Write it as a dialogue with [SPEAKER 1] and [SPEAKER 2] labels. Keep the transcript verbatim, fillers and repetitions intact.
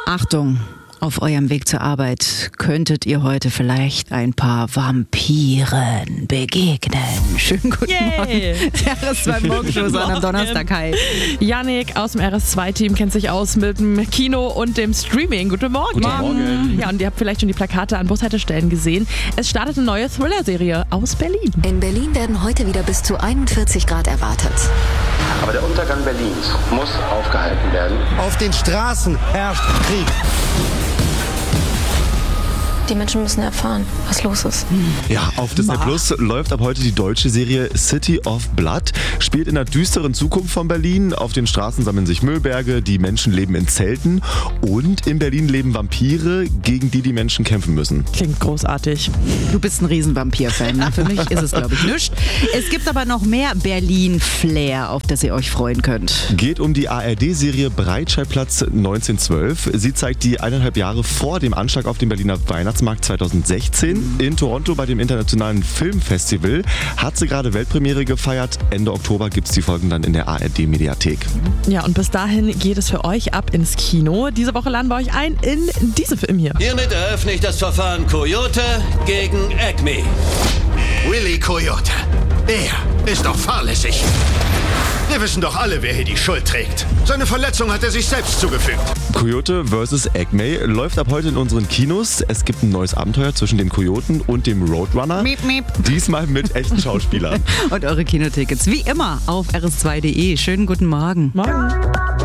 [SPEAKER 1] Achtung, auf eurem Weg zur Arbeit könntet ihr heute vielleicht ein paar Vampiren begegnen. Schönen guten
[SPEAKER 2] Yay.
[SPEAKER 1] Morgen. Der R S zwei Morgenshow so am Donnerstag. Hi.
[SPEAKER 2] Yannick aus dem R S zwei Team kennt sich aus mit dem Kino und dem Streaming. Guten Morgen.
[SPEAKER 3] Guten Morgen.
[SPEAKER 2] Ja, und ihr habt vielleicht schon die Plakate an Bushaltestellen gesehen. Es startet eine neue Thriller-Serie aus Berlin.
[SPEAKER 4] In Berlin werden heute wieder bis zu einundvierzig Grad erwartet.
[SPEAKER 5] Aber der Untergang Berlins muss aufgehalten werden.
[SPEAKER 6] Auf den Straßen herrscht Krieg.
[SPEAKER 7] Die Menschen müssen erfahren, was los ist.
[SPEAKER 3] Ja, auf Disney Plus läuft ab heute die deutsche Serie City of Blood. Spielt in der düsteren Zukunft von Berlin. Auf den Straßen sammeln sich Müllberge, die Menschen leben in Zelten. Und in Berlin leben Vampire, gegen die die Menschen kämpfen müssen.
[SPEAKER 2] Klingt großartig.
[SPEAKER 1] Du bist ein Riesen-Vampir-Fan. Ne? Für mich ist es, glaube ich, nichts. Es gibt aber noch mehr Berlin-Flair, auf das ihr euch freuen könnt.
[SPEAKER 3] Geht um die A R D-Serie Breitscheidplatz neunzehnhundertzwölf. Sie zeigt die eineinhalb Jahre vor dem Anschlag auf den Berliner Weihnachtsmarkt zweitausendsechzehn. In Toronto bei dem Internationalen Filmfestival hat sie gerade Weltpremiere gefeiert. Ende Oktober gibt es die Folgen dann in der A R D-Mediathek.
[SPEAKER 2] Ja, und bis dahin geht es für euch ab ins Kino. Diese Woche laden wir euch ein in diesen Film hier.
[SPEAKER 8] Hiermit eröffne ich das Verfahren Coyote gegen Acme.
[SPEAKER 6] Willy Coyote. Er ist doch fahrlässig. Wir wissen doch alle, wer hier die Schuld trägt. Seine Verletzung hat er sich selbst zugefügt.
[SPEAKER 3] Coyote versus. Acme läuft ab heute in unseren Kinos. Es gibt ein neues Abenteuer zwischen den Kojoten und dem Roadrunner.
[SPEAKER 1] Miep, miep.
[SPEAKER 3] Diesmal mit echten Schauspielern.
[SPEAKER 1] Und eure Kinotickets wie immer auf r s zwei punkt d e. Schönen guten Morgen.
[SPEAKER 2] Morgen.